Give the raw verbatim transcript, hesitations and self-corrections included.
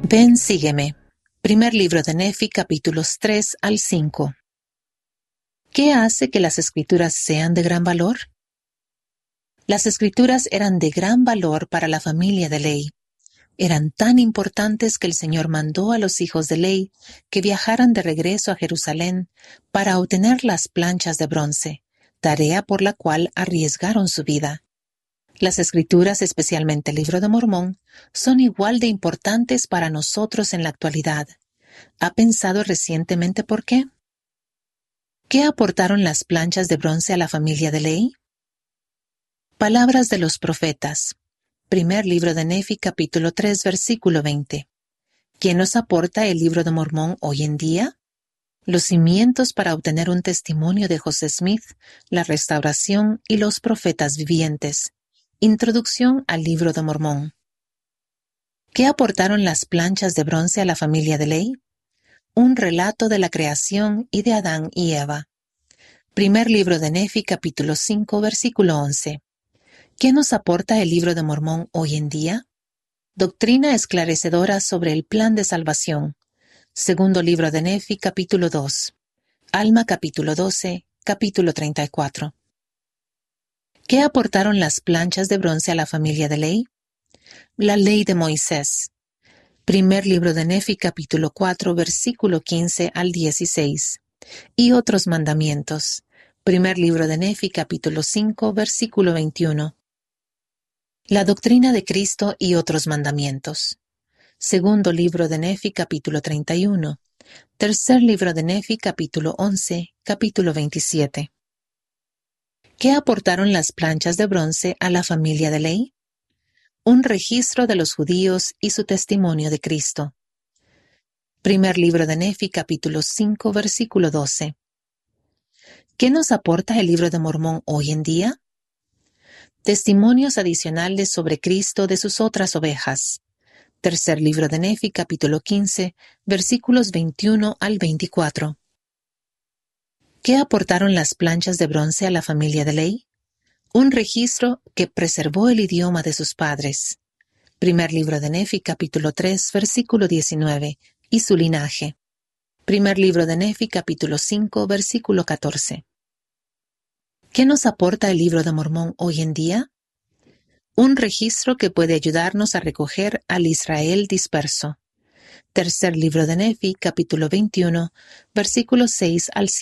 Ven, sígueme. Primer libro de Nefi, capítulos tres al cinco. ¿Qué hace que las escrituras sean de gran valor? Las escrituras eran de gran valor para la familia de Ley. Eran tan importantes que el Señor mandó a los hijos de Ley que viajaran de regreso a Jerusalén para obtener las planchas de bronce, tarea por la cual arriesgaron su vida. Las Escrituras, especialmente el Libro de Mormón, son igual de importantes para nosotros en la actualidad. ¿Ha pensado recientemente por qué? ¿Qué aportaron las planchas de bronce a la familia de Ley? Palabras de los profetas. Primer libro de Nefi, capítulo tres, versículo veinte. ¿Quién nos aporta el Libro de Mormón hoy en día? Los cimientos para obtener un testimonio de José Smith, la restauración y los profetas vivientes. Introducción al Libro de Mormón. ¿Qué aportaron las planchas de bronce a la familia de Ley? Un relato de la creación y de Adán y Eva. Primer libro de Nefi, capítulo cinco, versículo once. ¿Qué nos aporta el Libro de Mormón hoy en día? Doctrina esclarecedora sobre el plan de salvación. Segundo libro de Nefi, capítulo dos. Alma, capítulo doce, capítulo treinta y cuatro. ¿Qué aportaron las planchas de bronce a la familia de Ley? La ley de Moisés. Primer libro de Nefi, capítulo cuatro, versículo quince al dieciséis. Y otros mandamientos. Primer libro de Nefi, capítulo cinco, versículo veintiuno. La doctrina de Cristo y otros mandamientos. Segundo libro de Nefi, capítulo treinta y uno. Tercer libro de Nefi, capítulo once, capítulo veintisiete. ¿Qué aportaron las planchas de bronce a la familia de Ley? Un registro de los judíos y su testimonio de Cristo. Primer libro de Nefi, capítulo cinco, versículo doce. ¿Qué nos aporta el Libro de Mormón hoy en día? Testimonios adicionales sobre Cristo de sus otras ovejas. Tercer libro de Nefi, capítulo quince, versículos veintiuno al veinticuatro. ¿Qué aportaron las planchas de bronce a la familia de Ley? Un registro que preservó el idioma de sus padres. Primer libro de Nefi, capítulo tres, versículo diecinueve, y su linaje. Primer libro de Nefi, capítulo cinco, versículo catorce. ¿Qué nos aporta el Libro de Mormón hoy en día? Un registro que puede ayudarnos a recoger al Israel disperso. Tercer libro de Nefi, capítulo veintiuno, versículos seis al siete.